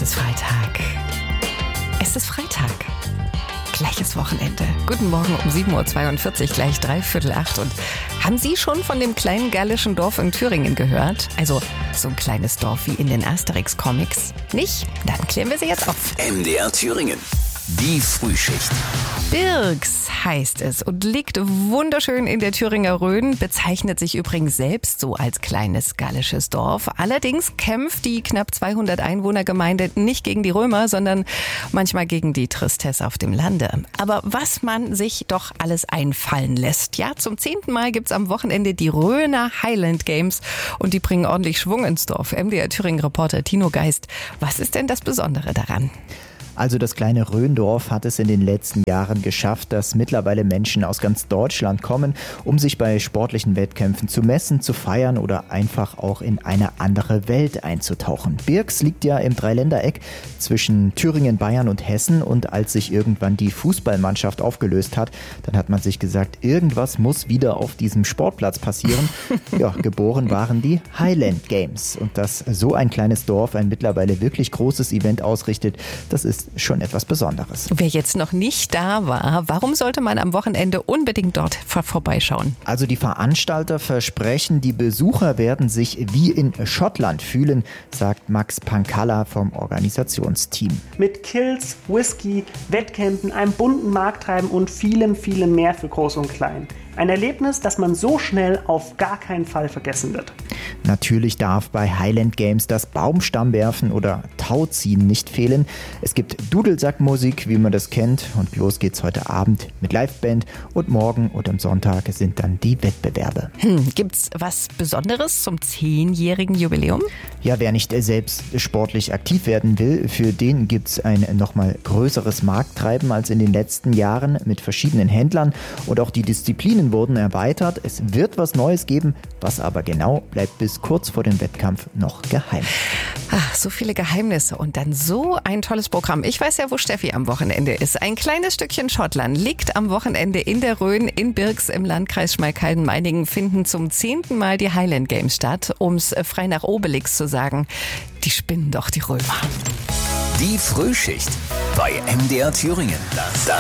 Es ist Freitag. Es ist Freitag. Gleiches Wochenende. Guten Morgen um 7.42 Uhr, gleich 7:45. Und haben Sie schon von dem kleinen gallischen Dorf in Thüringen gehört? Also so ein kleines Dorf wie in den Asterix-Comics. Nicht? Dann klären wir sie jetzt auf. MDR Thüringen. Die Frühschicht. Birks heißt es und liegt wunderschön in der Thüringer Rhön, bezeichnet sich übrigens selbst so als kleines gallisches Dorf. Allerdings kämpft die knapp 200 Einwohnergemeinde nicht gegen die Römer, sondern manchmal gegen die Tristesse auf dem Lande. Aber was man sich doch alles einfallen lässt. Ja, zum 10. Mal gibt's am Wochenende die Rhöner Highland Games und die bringen ordentlich Schwung ins Dorf. MDR Thüringen-Reporter Tino Geist, was ist denn das Besondere daran? Also das kleine Rhöndorf hat es in den letzten Jahren geschafft, dass mittlerweile Menschen aus ganz Deutschland kommen, um sich bei sportlichen Wettkämpfen zu messen, zu feiern oder einfach auch in eine andere Welt einzutauchen. Birks liegt ja im Dreiländereck zwischen Thüringen, Bayern und Hessen, und als sich irgendwann die Fußballmannschaft aufgelöst hat, dann hat man sich gesagt, irgendwas muss wieder auf diesem Sportplatz passieren. Ja, geboren waren die Highland Games, und dass so ein kleines Dorf ein mittlerweile wirklich großes Event ausrichtet, das ist schon etwas Besonderes. Wer jetzt noch nicht da war, warum sollte man am Wochenende unbedingt dort vorbeischauen? Also die Veranstalter versprechen, die Besucher werden sich wie in Schottland fühlen, sagt Max Pankalla vom Organisationsteam. Mit Kills, Whisky, Wettkämpfen, einem bunten Markttreiben und vielem mehr für Groß und Klein. Ein Erlebnis, das man so schnell auf gar keinen Fall vergessen wird. Natürlich darf bei Highland Games das Baumstammwerfen oder Tauziehen nicht fehlen. Es gibt Dudelsackmusik, wie man das kennt, und los geht's heute Abend mit Liveband, und morgen und am Sonntag sind dann die Wettbewerbe. Gibt's was Besonderes zum 10-jährigen Jubiläum? Ja, wer nicht selbst sportlich aktiv werden will, für den gibt's ein nochmal größeres Markttreiben als in den letzten Jahren mit verschiedenen Händlern, und auch die Disziplinen wurden erweitert. Es wird was Neues geben, was aber genau bleibt bis kurz vor dem Wettkampf noch geheim. Ach, so viele Geheimnisse und dann so ein tolles Programm. Ich weiß ja, wo Steffi am Wochenende ist. Ein kleines Stückchen Schottland liegt am Wochenende in der Rhön in Birks im Landkreis Schmalkalden-Meiningen. Finden zum 10. Mal die Highland Games statt. Um's frei nach Obelix zu sagen, die spinnen doch die Römer. Die Frühschicht bei MDR Thüringen. Das